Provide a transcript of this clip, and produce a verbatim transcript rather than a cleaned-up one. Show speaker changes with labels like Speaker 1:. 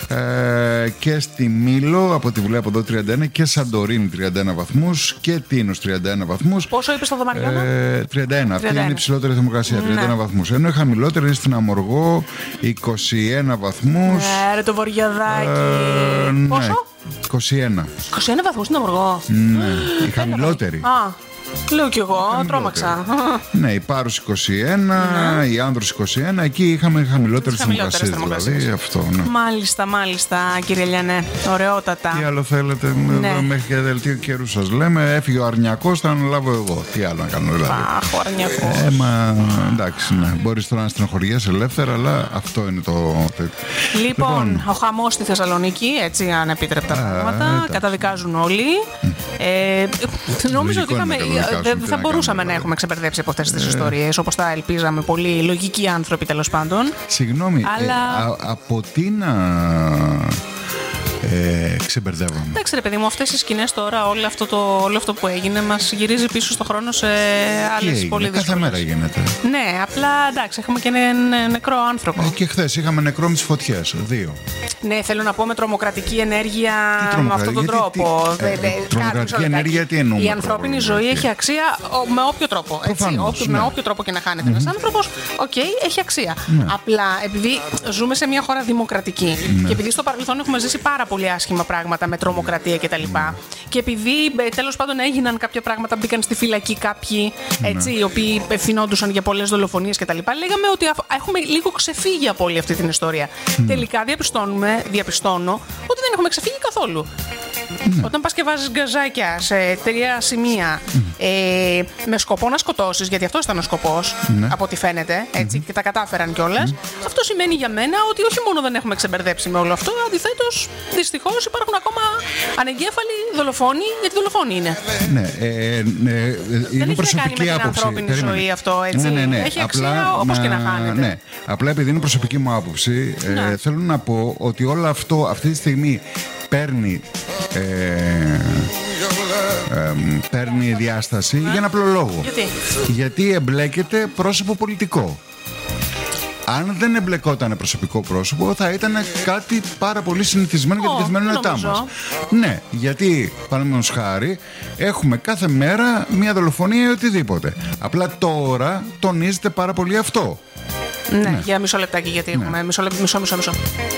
Speaker 1: Ε, και στη Μήλο, από ό,τι βλέπω εδώ, τριάντα ένα, και Σαντορίνη τριάντα ένα βαθμούς και Τίνος τριάντα ένα βαθμούς.
Speaker 2: Πόσο είπε στο Δωμαριώνα?
Speaker 1: Ε, τριάντα ένα. Αυτή είναι η υψηλότερη θερμοκρασία, τριάντα ένα ναι. βαθμούς. Ενώ η χαμηλότερη είναι στην Αμοργό, είκοσι ένα βαθμούς.
Speaker 2: Ναι, ρε το Βορειαδάκι. Ε, Πόσο?
Speaker 1: Ναι, είκοσι ένα.
Speaker 2: είκοσι ένα βαθμούς στην Αμοργό.
Speaker 1: Ναι, η χαμηλότερη.
Speaker 2: Α, λέω κι εγώ, τρόμαξα.
Speaker 1: Ναι, η Πάρος είκοσι ένα, ναι. η Άνδρος είκοσι ένα, εκεί είχαμε χαμηλότερες θερμοκρασίες. Δηλαδή, αυτό, ναι.
Speaker 2: Μάλιστα, μάλιστα, κύριε Λιανέ. Ωραιότατα.
Speaker 1: Τι άλλο θέλετε, ναι. μέχρι και δελτίο καιρού σας λέμε. Έφυγε ο Αρνιακός, θα αναλάβω εγώ. Τι άλλο να κάνω, δηλαδή.
Speaker 2: Αχ, ο Αρνιακός.
Speaker 1: Ε, μα εντάξει, ναι. Μπορείς τώρα να στενοχωριέσαι ελεύθερα, αλλά αυτό είναι το.
Speaker 2: Λοιπόν, λοιπόν ο χαμός στη Θεσσαλονίκη, έτσι ανεπίτρεπτα πράγματα. Καταδικάζουν όλοι. Ε, νομίζω ότι είχαμε, δεν θα μπορούσαμε να έχουμε ξεπερδέψει από αυτές τις ε. ιστορίες, όπως τα ελπίζαμε πολλοί λογικοί άνθρωποι, τέλος πάντων.
Speaker 1: Συγγνώμη,
Speaker 2: αλλά...
Speaker 1: ε, α, από τι να ε, ξεμπερδεύαμε?
Speaker 2: Εντάξει ρε παιδί μου, αυτές οι σκηνές τώρα, όλο αυτό, το, όλο αυτό που έγινε μας γυρίζει πίσω στο χρόνο σε άλλες πολύ δύσκολες.
Speaker 1: Κάθε μέρα γίνεται.
Speaker 2: Ναι, απλά εντάξει, έχουμε και ν, νεκρό άνθρωπο.
Speaker 1: Ε, και χθες είχαμε νεκρό με τις φωτιές, δύο.
Speaker 2: Ναι, θέλω να πω με τρομοκρατική ενέργεια με αυτόν τον τρόπο.
Speaker 1: Τι, ε, ε, τρομοκρατική ενέργεια τι εννοούμε?
Speaker 2: Η ανθρώπινη τρόπο, ζωή έχει αξία με όποιο τρόπο. Έτσι, όποιο, ναι. Με όποιο τρόπο και να χάνεται mm-hmm. ένας άνθρωπος, οκ, okay, έχει αξία. Ναι. Απλά επειδή ζούμε σε μια χώρα δημοκρατική ναι. και επειδή στο παρελθόν έχουμε ζήσει πάρα πολύ άσχημα πράγματα με τρομοκρατία κτλ. Ναι. Και επειδή τέλος πάντων έγιναν κάποια πράγματα, μπήκαν στη φυλακή κάποιοι έτσι, ναι. οι οποίοι ευθυνόντουσαν για πολλές δολοφονίες κτλ. Λέγαμε ότι έχουμε λίγο ξεφύγει από όλη αυτή την ιστορία. Mm. Τελικά διαπιστώνουμε, διαπιστώνω ότι δεν έχουμε ξεφύγει καθόλου. Mm. Όταν πας και βάζεις γκαζάκια σε τρία σημεία mm. ε, με σκοπό να σκοτώσεις, γιατί αυτό ήταν ο σκοπός, mm. από ό,τι φαίνεται, έτσι, mm. και τα κατάφεραν κιόλας, mm. αυτό σημαίνει για μένα ότι όχι μόνο δεν έχουμε ξεμπερδέψει με όλο αυτό, αντιθέτως, δυστυχώς υπάρχουν ακόμα ανεγκέφαλοι δολοφόνοι, γιατί δολοφόνοι είναι.
Speaker 1: Ναι, ε, ναι, είναι
Speaker 2: δεν
Speaker 1: προσωπική
Speaker 2: έχει να κάνει με την
Speaker 1: άποψη.
Speaker 2: ανθρώπινη
Speaker 1: Περίμενε.
Speaker 2: ζωή αυτό, έτσι.
Speaker 1: Ναι, ναι, ναι.
Speaker 2: Έχει αξία απλά, όπως και να χάνεται. Ναι.
Speaker 1: Απλά επειδή είναι προσωπική μου άποψη, ναι. ε, θέλω να πω ότι όλο αυτό αυτή τη στιγμή παίρνει, ε, ε, παίρνει διάσταση yeah. για ένα απλό λόγο.
Speaker 2: Γιατί?
Speaker 1: Γιατί εμπλέκεται πρόσωπο πολιτικό. Αν δεν εμπλεκόταν προσωπικό πρόσωπο, θα ήταν κάτι πάρα πολύ συνηθισμένο oh, για την καθημερινότητά μας. Ναι, γιατί, παραδείγματος χάρη, έχουμε κάθε μέρα μια δολοφονία ή οτιδήποτε. Απλά τώρα τονίζεται πάρα πολύ αυτό.
Speaker 2: Ναι, ναι. για μισό λεπτάκι, γιατί ναι. έχουμε. Μισό, μισό, μισό. μισό.